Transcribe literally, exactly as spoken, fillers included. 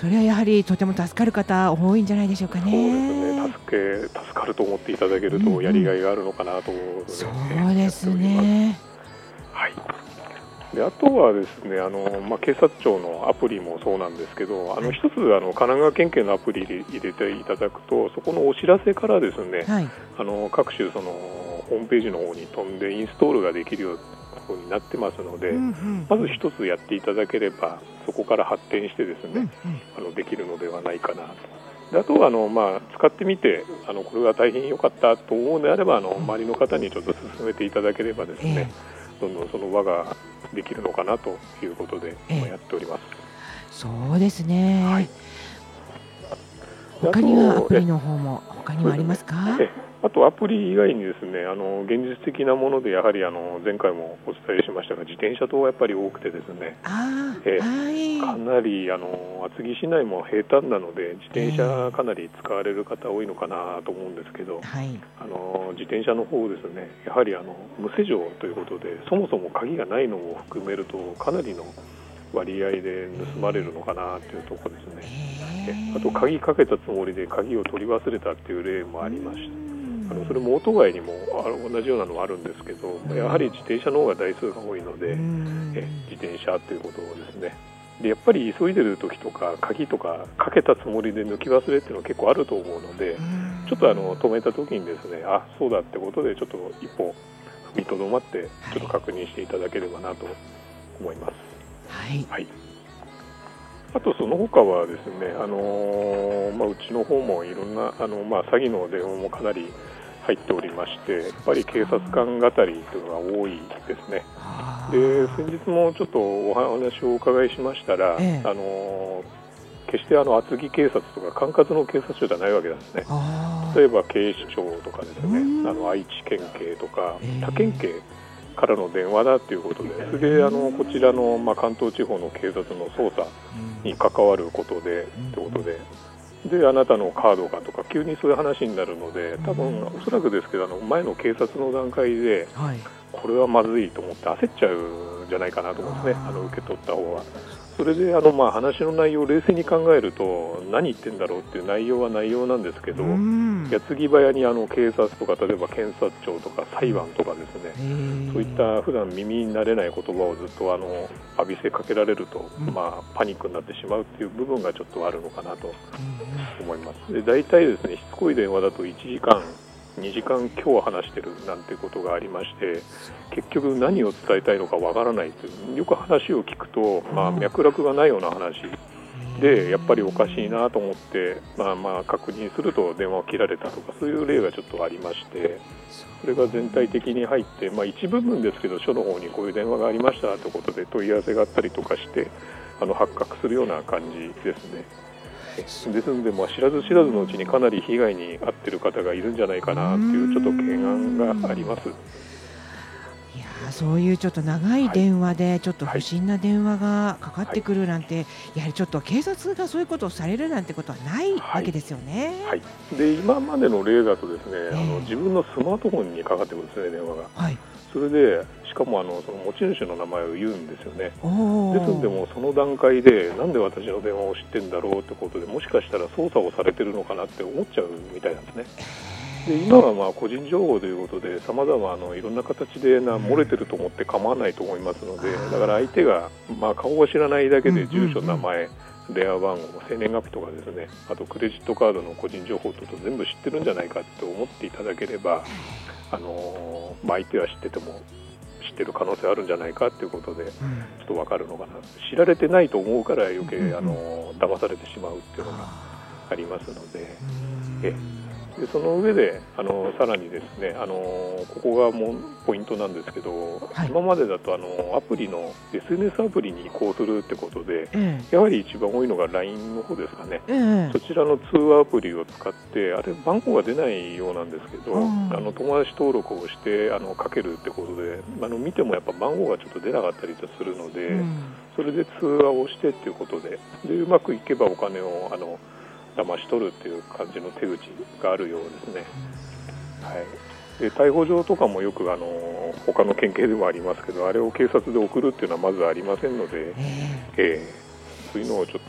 それはやはりとても助かる方多いんじゃないでしょうかね。 そうですね、助け助かると思っていただけるとやりがいがあるのかなと思うので、 そうですね。 はい。であとはですね、あの、まあ、警察庁のアプリもそうなんですけど、あの一つあの神奈川県警のアプリに入れていただくと、そこのお知らせからですね、 はい、 あの各種そのホームページの方に飛んでインストールができるようになってますので、 うんうん、 まず一つやっていただければそこから発展してですね、 うんうん、 あのできるのではないかなと。であとはあの、まあ、使ってみてあのこれが大変良かったと思うのであれば、あの周りの方にちょっと勧めていただければですね、えー、どんどんその輪ができるのかなということで、えー、やっております。 そうですね、 はい、 他にはアプリの方も他にはありますか？ あとアプリ以外にですね、あの現実的なものでやはりあの前回もお伝えしましたが、自転車島がやっぱり多くてですね、 あ、 えはい、 かなりあの厚木市内も平坦なので自転車かなり使われる方多いのかなと思うんですけど、はい、あの自転車の方ですね、やはりあの無施錠ということでそもそも鍵がないのを含めるとかなりの割合で盗まれるのかなというところですね。あと鍵かけたつもりで鍵を取り忘れたという例もありました。あのそれもオートバイにも同じようなのはあるんですけど、やはり自転車の方が台数が多いので、え自転車ということですね。でやっぱり急いでる時とか鍵とかかけたつもりで抜き忘れっていうのは結構あると思うので、ちょっとあの止めた時にですね、あ、そうだってことでちょっと一歩踏みとどまってちょっと確認していただければなと思います。 はい、 はい、あとその他はですね、あのーまあ、うちの方もいろんなあの、まあ、詐欺の電話もかなり入っておりまして、やっぱり警察官語りというのが多いですね。で先日もちょっとお話をお伺いしましたら、ええ、あの決してあの厚木警察とか管轄の警察署じゃないわけなんですね。例えば警視庁とかですね、あの愛知県警とか他県警からの電話だということで、それであのこちらの、まあ、関東地方の警察の捜査に関わることでということで、であなたのカードがとか急にそういう話になるので、多分おそらくですけど、あの前の警察の段階で、はい、これはまずいと思って焦っちゃうんじゃないかなと思うんですね、あの受け取った方は。それであの、まあ、話の内容を冷静に考えると何言ってんだろうっていう内容は内容なんですけど、矢継ぎ早にあの警察とか例えば検察庁とか裁判とかですね、そういった普段耳に慣れない言葉をずっとあの浴びせかけられると、まあ、パニックになってしまうっていう部分がちょっとあるのかなと思います。で大体ですね、しつこい電話だといちじかんにじかん今日話してるなんてことがありまして、結局何を伝えたいのかわからないという、よく話を聞くと、まあ、脈絡がないような話でやっぱりおかしいなと思って、まあ、まあ確認すると電話を切られたとか、そういう例がちょっとありまして、それが全体的に入って、まあ、一部分ですけど署の方にこういう電話がありましたということで問い合わせがあったりとかしてあの発覚するような感じですね。ですので、まあ、知らず知らずのうちにかなり被害に遭っている方がいるんじゃないかなというちょっと懸案があります。いや、そういうちょっと長い電話でちょっと不審な電話がかかってくるなんて、はいはい、やはりちょっと警察がそういうことをされるなんてことはないわけですよね。 はいはい、で今までの例だとですね、えー、あの自分のスマートフォンにかかってくるんですね、電話が。はい、それでしかもあのその持ち主の名前を言うんですよね。ですのでもうその段階でなんで私の電話を知ってるんだろうってことで、もしかしたら捜査をされてるのかなって思っちゃうみたいなんですね。で今はまあ個人情報ということで様々あのいろんな形でな漏れてると思って構わないと思いますので、だから相手がまあ顔を知らないだけで住所、名前、電話番号、生年月日とかですね、あとクレジットカードの個人情報と全部知ってるんじゃないかって思っていただければ、あのまあ、相手は知ってても知ってる可能性あるんじゃないかということで、ちょっと分かるのかな。知られてないと思うから余計あの騙されてしまうっていうのがありますので、えでその上であのさらにですね、あのここがもうポイントなんですけど、はい、今までだとあのアプリの エスエヌエス アプリに移行するってことで、うん、やはり一番多いのが ライン の方ですかね、うん、そちらの通話アプリを使って、あれ番号が出ないようなんですけど、うん、あの友達登録をしてあのかけるってことで、あの見てもやっぱ番号がちょっと出なかったりするので、うん、それで通話をしてっていうことで、でうまくいけばお金をあの騙し取るっていう感じの手口があるようですね。はい、で逮捕状とかもよくあの他の県警でもありますけど、あれを警察で送るっていうのはまずありませんので、えー、そういうのをちょっ